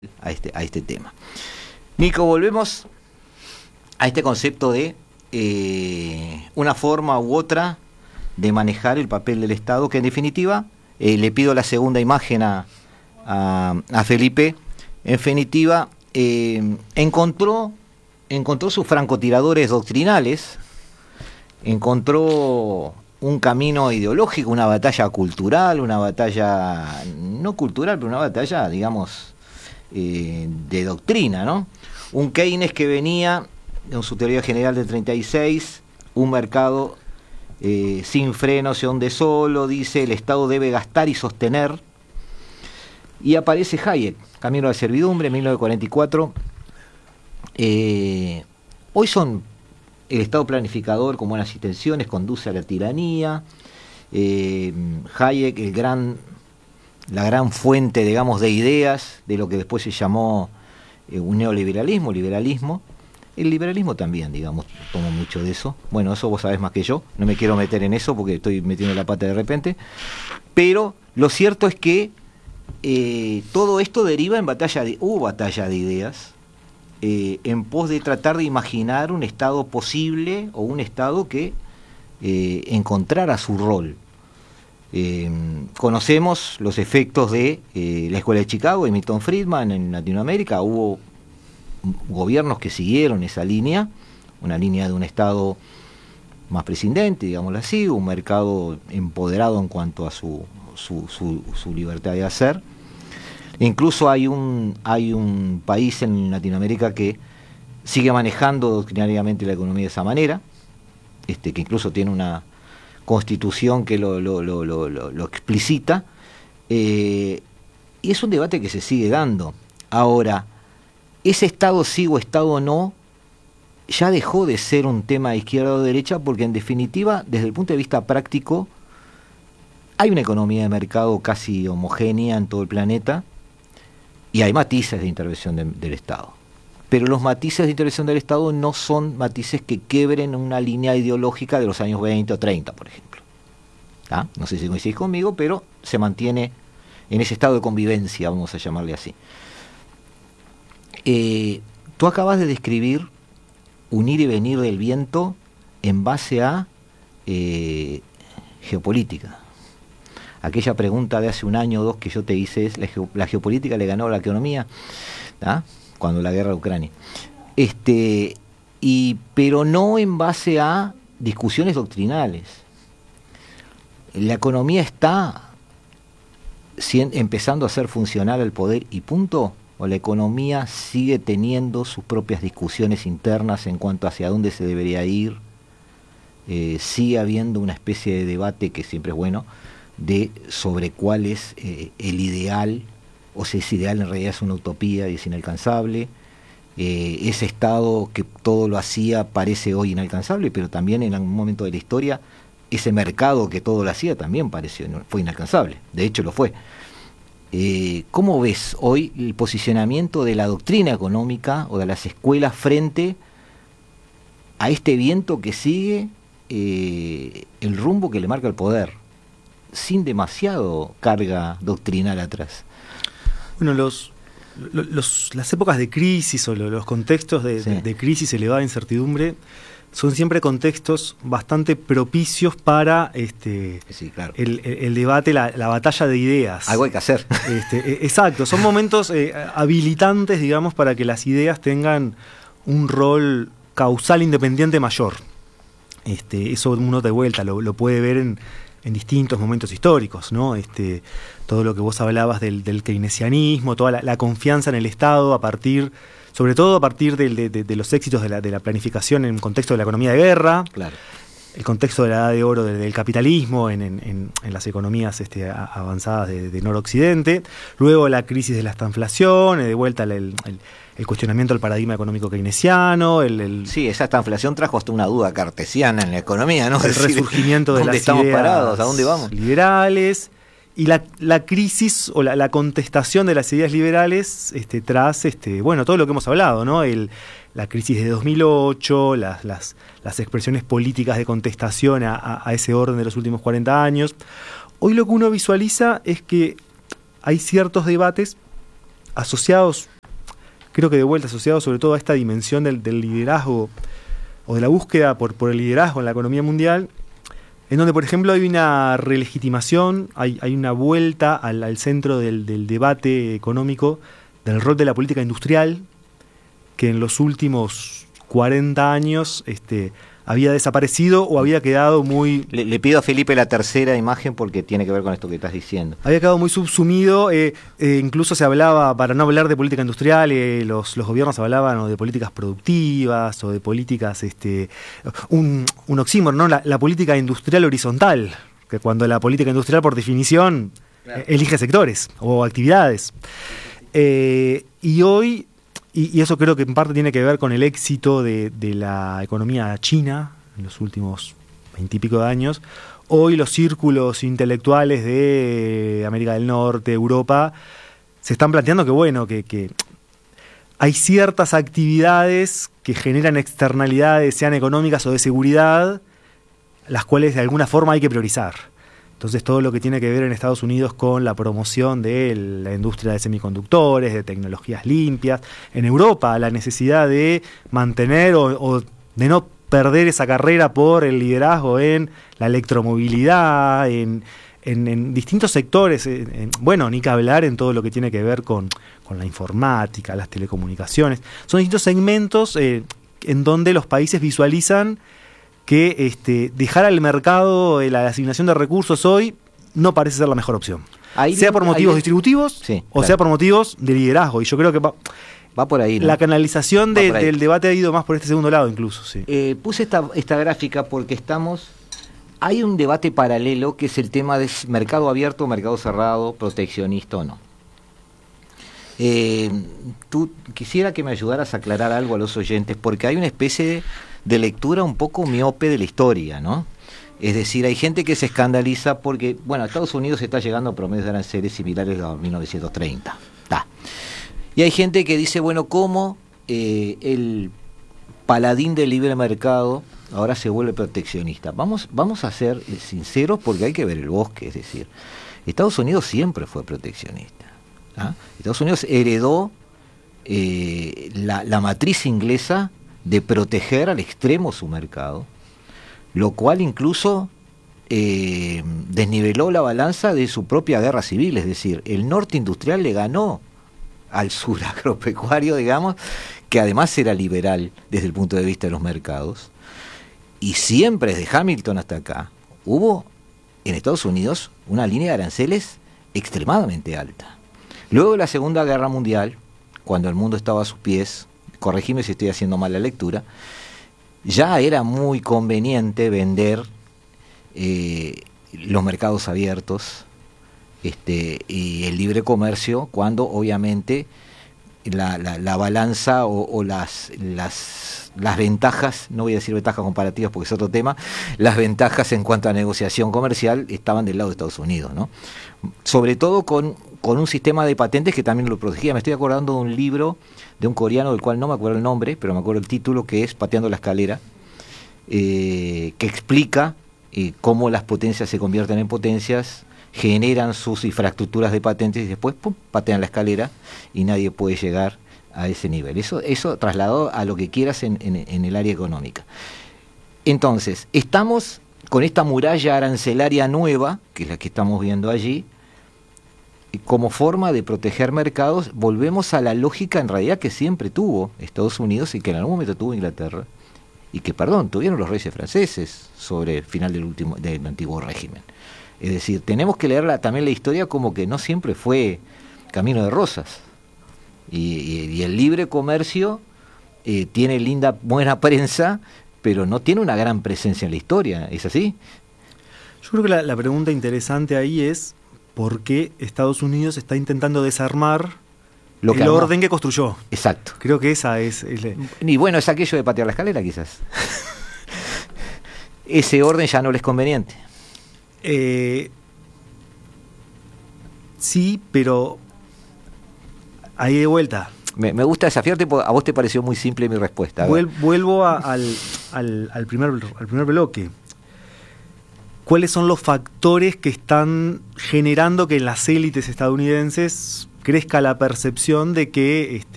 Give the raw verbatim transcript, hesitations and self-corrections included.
a este, a este tema. Nico, volvemos a este concepto de eh, una forma u otra de manejar el papel del Estado, que en definitiva, eh, le pido la segunda imagen a, a, a Felipe, en definitiva, eh, encontró, encontró sus francotiradores doctrinales, encontró un camino ideológico, una batalla cultural, una batalla no cultural, pero una batalla, digamos, eh, de doctrina, ¿no? Un Keynes que venía, en su teoría general del treinta y seis, un mercado eh, sin frenos y donde solo, dice, el Estado debe gastar y sostener, y aparece Hayek, Camino a la Servidumbre, mil novecientos cuarenta y cuatro. Eh, hoy son el Estado planificador con buenas intenciones conduce a la tiranía. Eh, Hayek, el gran, la gran fuente, digamos, de ideas de lo que después se llamó eh, un neoliberalismo, liberalismo. El liberalismo también, digamos, tomo mucho de eso. Bueno, eso vos sabés más que yo. No me quiero meter en eso porque estoy metiendo la pata de repente. Pero lo cierto es que eh, todo esto deriva en batalla de, hubo batalla de ideas. Eh, en pos de tratar de imaginar un Estado posible o un Estado que eh, encontrara su rol. Eh, conocemos los efectos de eh, la Escuela de Chicago, de Milton Friedman en Latinoamérica. Hubo gobiernos que siguieron esa línea, una línea de un Estado más prescindente, digámoslo así, un mercado empoderado en cuanto a su, su, su, su libertad de hacer. Incluso hay un, hay un país en Latinoamérica que sigue manejando doctrinariamente la economía de esa manera, este, que incluso tiene una constitución que lo, lo, lo, lo, lo, lo explicita, eh, y es un debate que se sigue dando. Ahora, ese Estado sí o Estado no, ya dejó de ser un tema de izquierda o derecha, porque en definitiva, desde el punto de vista práctico, hay una economía de mercado casi homogénea en todo el planeta, y hay matices de intervención de, del Estado. Pero los matices de intervención del Estado no son matices que quebren una línea ideológica de los años veinte o treinta, por ejemplo. ¿Ah? No sé si coincidís conmigo, pero se mantiene en ese estado de convivencia, vamos a llamarle así. Eh, tú acabas de describir un ir y venir del viento en base a eh, geopolítica. Aquella pregunta de hace un año o dos que yo te hice es, ¿la, ge- la geopolítica le ganó a la economía? ¿Ah? Cuando la guerra de Ucrania. Este, y, pero no en base a discusiones doctrinales. La economía está cien, empezando a hacer funcionar el poder y punto, o la economía sigue teniendo sus propias discusiones internas en cuanto hacia dónde se debería ir. Eh, sigue habiendo una especie de debate que siempre es bueno, de sobre cuál es eh, el ideal, o si ese ideal en realidad es una utopía y es inalcanzable. Eh, ese Estado que todo lo hacía parece hoy inalcanzable, pero también en algún momento de la historia ese mercado que todo lo hacía también pareció, fue inalcanzable, de hecho lo fue. Eh, ¿Cómo ves hoy el posicionamiento de la doctrina económica o de las escuelas frente a este viento que sigue eh, el rumbo que le marca el poder, sin demasiado carga doctrinal atrás? Bueno, los, los, las épocas de crisis o los contextos de, sí. de, de crisis elevada incertidumbre son siempre contextos bastante propicios para este sí, claro. el, el, el debate, la, la batalla de ideas. Algo hay que hacer. Este, exacto, son momentos eh, habilitantes, digamos, para que las ideas tengan un rol causal independiente mayor. Este, eso uno de vuelta lo, lo puede ver en en distintos momentos históricos, ¿no? Este, todo lo que vos hablabas del, del keynesianismo, toda la, la confianza en el Estado a partir, sobre todo a partir de, de, de, de los éxitos de la, de la planificación en un contexto de la economía de guerra, claro. El contexto de la edad de oro del, del capitalismo en, en, en, en las economías este, a, avanzadas de, de noroccidente, luego la crisis de la estanflación, de vuelta el, el, el cuestionamiento del paradigma económico keynesiano, el, el sí, esa estanflación trajo hasta una duda cartesiana en la economía, ¿no? El es decir, resurgimiento de las estamos ideas parados, ¿a dónde vamos? Liberales, y la, la crisis o la, la contestación de las ideas liberales este, tras este, bueno, todo lo que hemos hablado, ¿no? El, la crisis de dos mil ocho, las, las, las expresiones políticas de contestación a, a, a ese orden de los últimos cuarenta años. Hoy lo que uno visualiza es que hay ciertos debates asociados, creo que de vuelta asociados sobre todo a esta dimensión del, del liderazgo o de la búsqueda por, por el liderazgo en la economía mundial, en donde, por ejemplo, hay una relegitimación, hay, hay una vuelta al, al centro del, del debate económico del rol de la política industrial, que en los últimos cuarenta años este, había desaparecido o había quedado muy... Le, le pido a Felipe la tercera imagen porque tiene que ver con esto que estás diciendo. Había quedado muy subsumido, eh, eh, incluso se hablaba, para no hablar de política industrial, eh, los, los gobiernos hablaban o de políticas productivas o de políticas, este, un, un oxímoron, ¿no? La, la política industrial horizontal, que cuando la política industrial por definición claro. elige sectores o actividades. Eh, y hoy... Y, y eso creo que en parte tiene que ver con el éxito de, de la economía china en los últimos veintipico de años. Hoy los círculos intelectuales de América del Norte, Europa, se están planteando que, bueno, que, que hay ciertas actividades que generan externalidades, sean económicas o de seguridad, las cuales de alguna forma hay que priorizar. Entonces todo lo que tiene que ver en Estados Unidos con la promoción de la industria de semiconductores, de tecnologías limpias. En Europa la necesidad de mantener o, o de no perder esa carrera por el liderazgo en la electromovilidad, en, en, en distintos sectores. En, en, bueno, ni que hablar en todo lo que tiene que ver con, con la informática, las telecomunicaciones. Son distintos segmentos eh, en donde los países visualizan que este, dejar al mercado la asignación de recursos hoy no parece ser la mejor opción. Ahí sea por motivos ahí, distributivos sí, o claro. sea por motivos de liderazgo. Y yo creo que va, va por ahí, ¿no? La canalización de, del debate ha ido más por este segundo lado incluso. Sí. Eh, puse esta, esta gráfica porque estamos... Hay un debate paralelo que es el tema de mercado abierto, mercado cerrado, proteccionista o no. Eh, tú quisiera que me ayudaras a aclarar algo a los oyentes porque hay una especie de... de lectura un poco miope de la historia, ¿no? Es decir, hay gente que se escandaliza porque, bueno, Estados Unidos está llegando a promedios de aranceles similares a mil novecientos treinta. Ta. Y hay gente que dice, bueno, ¿cómo eh, el paladín del libre mercado ahora se vuelve proteccionista? Vamos, vamos a ser sinceros porque hay que ver el bosque, es decir, Estados Unidos siempre fue proteccionista. ¿Ah? Estados Unidos heredó eh, la, la matriz inglesa de proteger al extremo su mercado, lo cual incluso eh, desniveló la balanza de su propia guerra civil, es decir, el norte industrial le ganó al sur agropecuario, digamos, que además era liberal desde el punto de vista de los mercados, y siempre desde Hamilton hasta acá hubo en Estados Unidos una línea de aranceles extremadamente alta. Luego de la Segunda Guerra Mundial, cuando el mundo estaba a sus pies, corregime si estoy haciendo mal la lectura, ya era muy conveniente vender eh, los mercados abiertos este, y el libre comercio cuando obviamente la, la, la balanza o, o las, las, las ventajas, no voy a decir ventajas comparativas porque es otro tema, las ventajas en cuanto a negociación comercial estaban del lado de Estados Unidos, ¿no? Sobre todo con, con un sistema de patentes que también lo protegía. Me estoy acordando de un libro de un coreano del cual no me acuerdo el nombre, pero me acuerdo el título, que es Pateando la Escalera, eh, que explica eh, cómo las potencias se convierten en potencias, generan sus infraestructuras de patentes y después pum, patean la escalera y nadie puede llegar a ese nivel. Eso, eso trasladado a lo que quieras en, en, en el área económica. Entonces, estamos con esta muralla arancelaria nueva, que es la que estamos viendo allí, como forma de proteger mercados. Volvemos a la lógica en realidad que siempre tuvo Estados Unidos y que en algún momento tuvo Inglaterra, y que, perdón, tuvieron los reyes franceses sobre el final del último del antiguo régimen. Es decir, tenemos que leer la, también la historia como que no siempre fue camino de rosas. Y, y, y el libre comercio eh, tiene linda, buena prensa, pero no tiene una gran presencia en la historia. ¿Es así? Yo creo que la, la pregunta interesante ahí es por qué Estados Unidos está intentando desarmar Lo que el armó. orden que construyó. Exacto. Creo que esa es... es y bueno, es aquello de patear la escalera, quizás. Ese orden ya no le es conveniente. Eh, sí, pero ahí de vuelta. Me, me gusta desafiarte porque a vos te pareció muy simple mi respuesta. Vuel, vuelvo a, al, al, al, primer, al primer bloque. ¿Cuáles son los factores que están generando que en las élites estadounidenses crezca la percepción de que este,